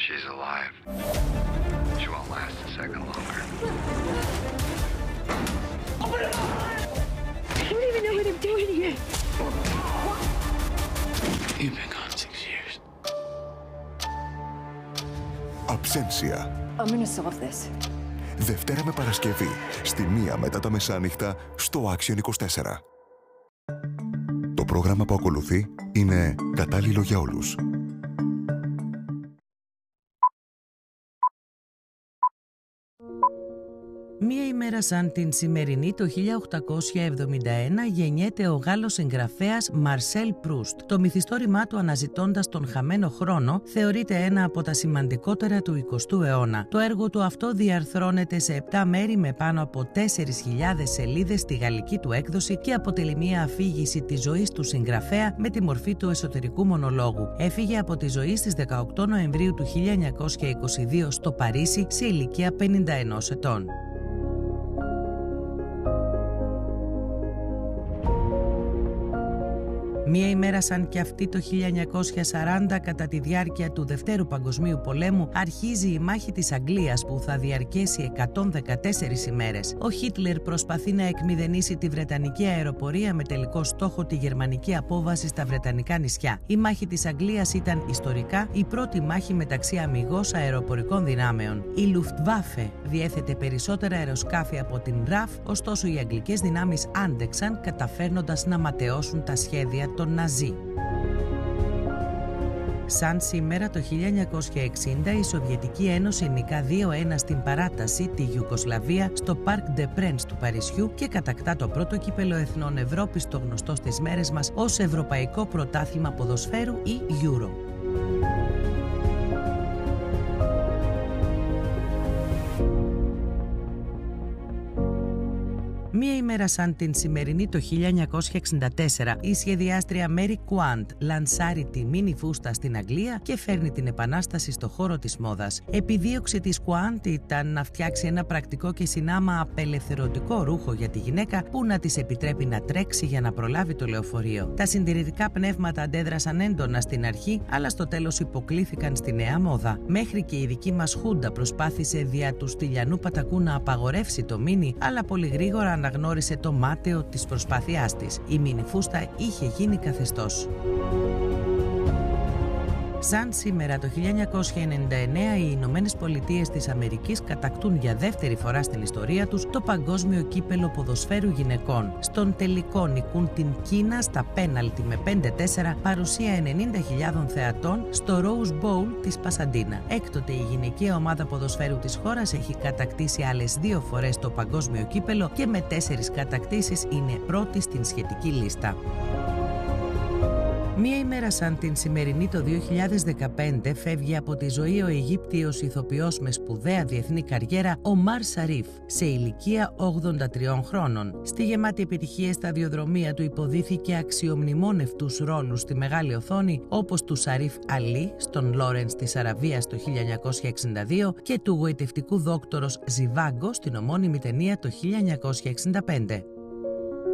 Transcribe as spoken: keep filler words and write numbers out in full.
She's alive. She won't last a second longer. Open it up! I don't even know what I'm doing here. You've been gone six years. Absentia. I'm gonna solve this. Δευτέρα με Παρασκευή, στη μία μετά τα μεσάνυχτα, στο Action είκοσι τέσσερα. Το πρόγραμμα που ακολουθεί είναι κατάλληλο για όλους. Μία ημέρα σαν την σημερινή, το χίλια οκτακόσια εβδομήντα ένα, γεννιέται ο Γάλλος συγγραφέας Μαρσέλ Προύστ. Το μυθιστόρημά του «Αναζητώντας τον χαμένο χρόνο» θεωρείται ένα από τα σημαντικότερα του εικοστού αιώνα. Το έργο του αυτό διαρθρώνεται σε επτά μέρη με πάνω από τέσσερις χιλιάδες σελίδες στη γαλλική του έκδοση και αποτελεί μία αφήγηση της ζωής του συγγραφέα με τη μορφή του εσωτερικού μονολόγου. Έφυγε από τη ζωή στις δεκαοκτώ Νοεμβρίου του χίλια εννιακόσια είκοσι δύο στο Παρίσι σε ηλικία πενήντα ενός ετών. Μία ημέρα σαν και αυτή το χίλια εννιακόσια σαράντα, κατά τη διάρκεια του Δευτέρου Παγκοσμίου Πολέμου, αρχίζει η μάχη της Αγγλίας που θα διαρκέσει εκατόν δεκατέσσερις ημέρες. Ο Χίτλερ προσπαθεί να εκμηδενήσει τη Βρετανική αεροπορία με τελικό στόχο τη γερμανική απόβαση στα Βρετανικά νησιά. Η μάχη της Αγγλίας ήταν ιστορικά η πρώτη μάχη μεταξύ αμιγώς αεροπορικών δυνάμεων. Η Luftwaffe διέθετε περισσότερα αεροσκάφη από την Ραφ, ωστόσο οι αγγλικές δυνάμεις άντεξαν, καταφέρνοντας να ματαιώσουν τα σχέδια των Ναζί. Σαν σήμερα το χίλια εννιακόσια εξήντα, η Σοβιετική Ένωση νικά δύο ένα στην παράταση τη Ιουγκοσλαβία στο Parc des Princes του Παρισιού και κατακτά το πρώτο κύπελλο εθνών Ευρώπης, το γνωστό στις μέρες μας ως Ευρωπαϊκό Πρωτάθλημα Ποδοσφαίρου ή Euro. Μία ημέρα σαν την σημερινή το χίλια εννιακόσια εξήντα τέσσερα, η σχεδιάστρια Mary Quant λανσάρει τη μίνι φούστα στην Αγγλία και φέρνει την επανάσταση στο χώρο της μόδας. Επιδίωξη της Quant ήταν να φτιάξει ένα πρακτικό και συνάμα απελευθερωτικό ρούχο για τη γυναίκα που να της επιτρέπει να τρέξει για να προλάβει το λεωφορείο. Τα συντηρητικά πνεύματα αντέδρασαν έντονα στην αρχή, αλλά στο τέλος υποκλήθηκαν στη νέα μόδα. Μέχρι και η δική μας Χούντα προσπάθησε δια του Στυλιανού Πατακού να απαγορεύσει το μίνι, αλλά πολύ γρήγορα αναγνώρισε το μάταιο της προσπάθειάς της. Η μίνι φούστα είχε γίνει καθεστώς. Σαν σήμερα το χίλια εννιακόσια ενενήντα εννέα, οι Ηνωμένες Πολιτείες της Αμερικής κατακτούν για δεύτερη φορά στην ιστορία τους το παγκόσμιο κύπελλο ποδοσφαίρου γυναικών. Στον τελικό νικούν την Κίνα στα πέναλτι με πέντε τέσσερα, παρουσία ενενήντα χιλιάδων θεατών στο Rose Bowl της Πασαντίνα. Έκτοτε η γυναικεία ομάδα ποδοσφαίρου της χώρας έχει κατακτήσει άλλες δύο φορές το παγκόσμιο κύπελλο και με τέσσερις κατακτήσεις είναι πρώτη στην σχετική λίστα. Μία ημέρα σαν την σημερινή το δύο χιλιάδες δεκαπέντε φεύγει από τη ζωή ο Αιγύπτιος ηθοποιός με σπουδαία διεθνή καριέρα Ομάρ Σαρίφ σε ηλικία ογδόντα τριών χρόνων. Στη γεμάτη επιτυχία σταδιοδρομία του υποδίθηκε αξιομνημόνευτους ρόλους στη μεγάλη οθόνη, όπως του Σαρίφ Αλή στον Λόρενς της Αραβίας το χίλια εννιακόσια εξήντα δύο και του γοητευτικού δόκτορος Ζιβάγκο στην ομώνυμη ταινία το χίλια εννιακόσια εξήντα πέντε.